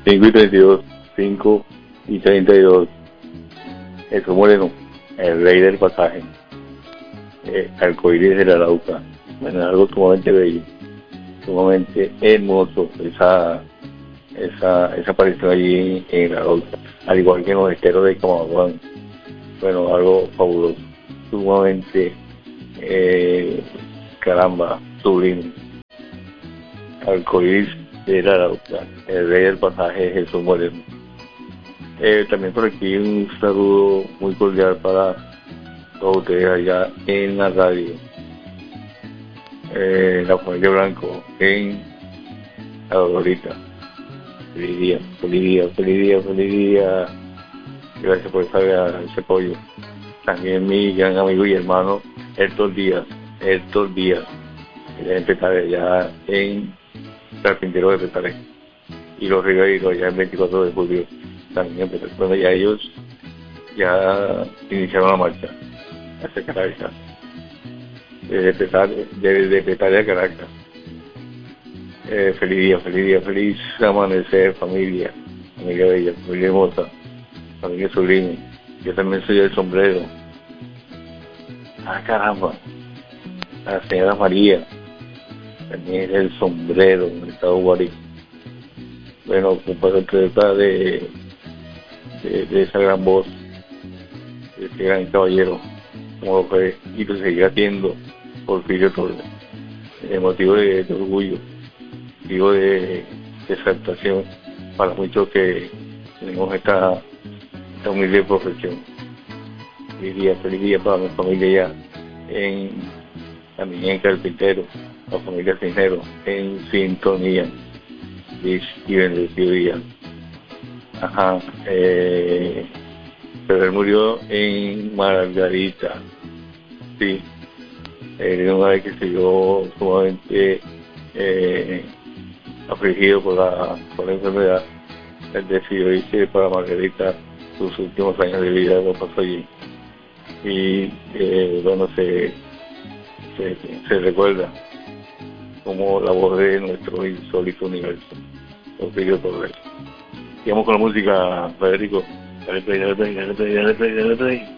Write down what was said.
5:32, 5:32. Jesús Moreno, el rey del pasaje, arcoíris de la Arauca. Bueno, algo sumamente bello, sumamente hermoso, esa aparición allí en la Arauca, al igual que en los esteros de Camaguán. Bueno, algo fabuloso, sumamente, caramba, sublime. Arcoíris de la Arauca, el rey del pasaje, Jesús Moreno. También por aquí un saludo muy cordial para todos ustedes allá en la radio, la familia Blanco, en la Dolorita. Feliz día, feliz día, feliz día, feliz día. Gracias por ese apoyo. También mi gran amigo y hermano Héctor Díaz, de Petare, allá en Carpintero de Petare, y los Riveritos allá el 24 de julio también. Bueno, ya ellos ya iniciaron la marcha hacia Caracas, desde Petare a Caracas. Feliz día, feliz día, feliz amanecer, familia bella, familia hermosa, familia sublime. Yo también soy el sombrero. Ah, caramba, la señora María también es el sombrero en el estado Guarí. Bueno, compadre, trata de esa gran voz, de ese gran caballero, como lo fue y lo seguirá siendo Porfirio Torres. Motivo de orgullo, motivo de exaltación para muchos que tenemos esta humilde profesión. Feliz día para mi familia ya también en Carpintero, la familia Cisneros, en sintonía. Feliz y bendecido día. Ajá, pero él murió en Margarita, sí. Una vez que se vio sumamente afligido por la enfermedad, él decidió irse para Margarita. Sus últimos años de vida lo pasó allí. Y bueno, se recuerda como la voz de nuestro insólito universo, Porfirio Torres. Sigamos con la música, Federico. Dale play, dale play, dale play, dale play, dale play.